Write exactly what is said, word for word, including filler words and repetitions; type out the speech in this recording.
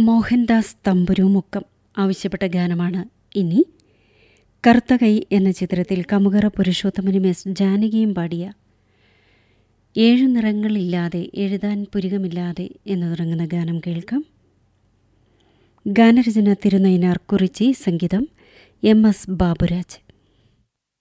മോഹൻദാസ് തമ്പുരുമുക്കം ആവശ്യപ്പെട്ട ഗാനമാണ് ഇനി. കറുത്ത കൈ എന്ന ചിത്രത്തിൽ കമുകറ പുരുഷോത്തമനും എസ് ജാനകിയും പാടിയ ഏഴു നിറങ്ങളില്ലാതെ എഴുതാൻ പുരികമില്ലാതെ എന്ന് തുടങ്ങുന്ന ഗാനം കേൾക്കാം. ഗാനരചന തിരുനയിനാർ കുറിച്ചി, സംഗീതം എം എസ് ബാബുരാജ്.